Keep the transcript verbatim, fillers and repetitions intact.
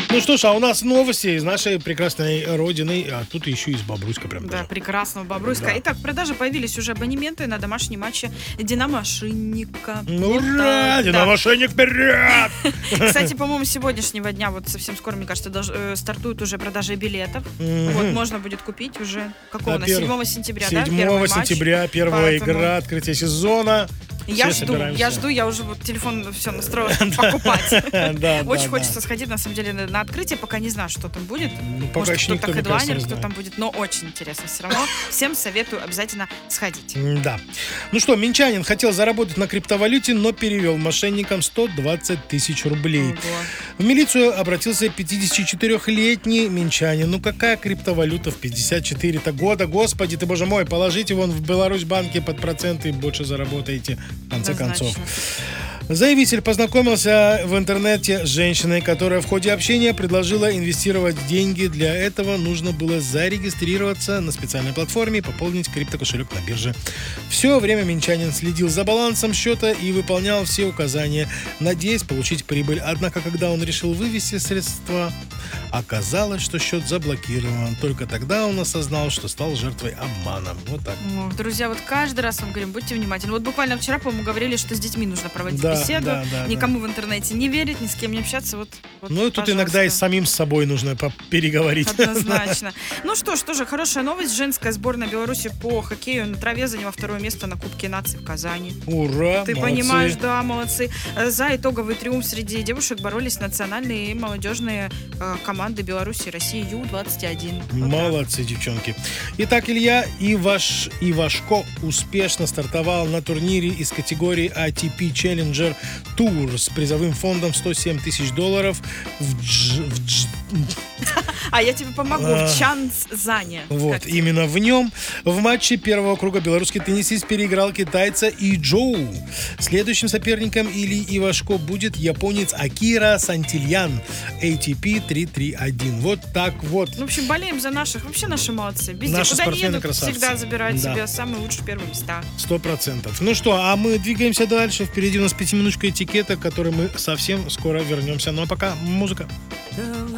Ну что ж, а у нас новости из нашей прекрасной родины, а тут еще из Бобруйска прям Да, даже. прекрасного Бобруйска. Да. Итак, в продаже появились уже абонементы на домашние матчи Динамо-Шинника. Ну, Вот ура! так, да. Динамо-Шинник вперед! Кстати, по-моему, с сегодняшнего дня, вот совсем скоро, мне кажется, долж- э, стартуют уже продажи билетов. Мгм. Вот, можно будет купить уже, какого у нас, А пер- седьмого сентября, да, первый седьмого матч. сентября, первая Поэтому игра, открытие сезона. Я Все жду, собираемся. я жду, я уже вот телефон все настроила, чтобы покупать. Да, да, Очень да. хочется сходить, на самом деле, на, на открытие, пока не знаю, что там будет. Ну, пока Может, еще кто-то никто, мне кажется, хедлайнер, не кто знает. там будет, но очень интересно все равно. Всем советую обязательно сходить. Да. Ну что, минчанин хотел заработать на криптовалюте, но перевел мошенникам сто двадцать тысяч рублей. Ого. В милицию обратился пятидесятичетырёхлетний минчанин. Ну какая криптовалюта в пятьдесят четыре-то года? Господи ты, боже мой, положите вон в Беларусьбанке под проценты и больше заработаете в конце Однозначно. концов. Заявитель познакомился в интернете с женщиной, которая в ходе общения предложила инвестировать деньги. Для этого нужно было зарегистрироваться на специальной платформе и пополнить криптокошелек на бирже. Все время минчанин следил за балансом счета и выполнял все указания, надеясь получить прибыль. Однако, когда он решил вывести средства, оказалось, что счет заблокирован. Только тогда он осознал, что стал жертвой обмана. Вот так. Ох, друзья, вот каждый раз вам говорим, будьте внимательны. Вот буквально вчера, по-моему, говорили, что с детьми нужно проводить Да, беседу, да, да, никому в интернете не верить, ни с кем не общаться. Вот, вот, Ну и тут пожалуйста. иногда и с самим собой нужно по- переговорить. Однозначно. Ну что ж, тоже хорошая новость. Женская сборная Беларуси по хоккею на траве заняла второе место на Кубке наций в Казани. Ура! Ты молодцы. понимаешь, да, молодцы. Э, За итоговый триумф среди девушек боролись национальные и молодежные э, команды Беларуси и России Ю двадцать один. Вот так. Молодцы, девчонки. Итак, Илья Иваш... Ивашко успешно стартовал на турнире из категории эй ти пи Challenger Tour с призовым фондом сто семь тысяч долларов в, дж... в дж... А я тебе помогу. А. В Чанцзане. Вот, Как тебе? именно в нем в матче первого круга белорусский теннисист переиграл китайца И Джоу. Следующим соперником Ильи Ивашко будет японец Акира Сантильян, эй ти пи триста тридцать один. Вот так вот. Ну, в общем, болеем за наших. Вообще наши молодцы. Везде, Наши куда не спортсмены едут, красавцы. всегда забирают Да. себе самые лучшие первые места. Сто процентов. Ну что, а мы двигаемся дальше. Впереди у нас пятиминутка этикета, к которой мы совсем скоро вернемся. Ну а пока музыка.